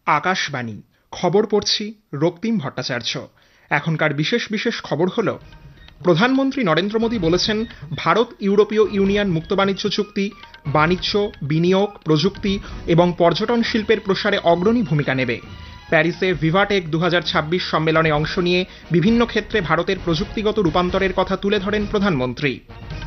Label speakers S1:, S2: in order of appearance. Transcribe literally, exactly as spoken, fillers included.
S1: আকাশবাণী খবর পড়ছি রক্তিম ভট্টাচার্য। এখনকার বিশেষ বিশেষ খবর হলো, প্রধানমন্ত্রী নরেন্দ্র মোদী বলেছেন, ভারত ইউরোপীয় ইউনিয়ন মুক্ত বাণিজ্য চুক্তি বাণিজ্য, বিনিয়োগ, প্রযুক্তি এবং পর্যটন শিল্পের প্রসারে অগ্রণী ভূমিকা নেবে। প্যারিসে ভিভাটেক দু হাজার ছাব্বিশ সম্মেলনে অংশ নিয়ে বিভিন্ন ক্ষেত্রে ভারতের প্রযুক্তিগত রূপান্তরের কথা তুলে ধরেন প্রধানমন্ত্রী।